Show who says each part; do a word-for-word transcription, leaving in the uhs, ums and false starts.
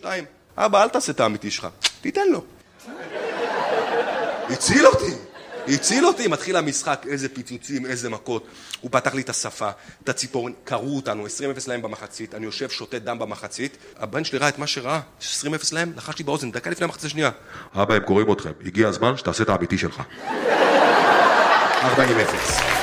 Speaker 1: שתיים. אבא, אל תעשה את האמיתי שלך. תיתן לו. הציל אותי. הציל אותי. מתחיל המשחק, איזה פיצוצים, איזה מכות. הוא פתח לי את השפה, את הציפורן, קראו אותנו, עשרים אפס להם במחצית. אני יושב, שותה דם במחצית. הבן שלי ראה את מה שראה. עשרים אפס להם, לחש לי באוזן, דקה לפני המחצית השנייה. אבא, הם קוראים אתכם. הגיע הזמן שתעשה את האמיתי שלך. ארבעים אפס.